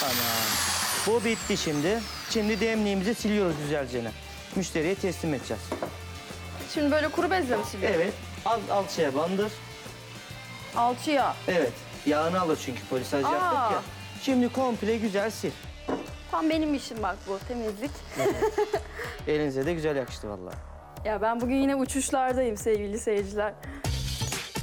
Tamam. Bu bitti şimdi. Şimdi demliğimizi siliyoruz güzelce. Müşteriye teslim edeceğiz. Şimdi böyle kuru bezle mi siliyorsun? Evet. Alçıya bandır. Alçıya. Evet. Yağını alır çünkü polisaj yaptık ya. Şimdi komple güzel sil. Tam benim işim bak bu temizlik. Elinize de güzel yakıştı vallahi. Ya ben bugün yine uçuşlardayım sevgili seyirciler.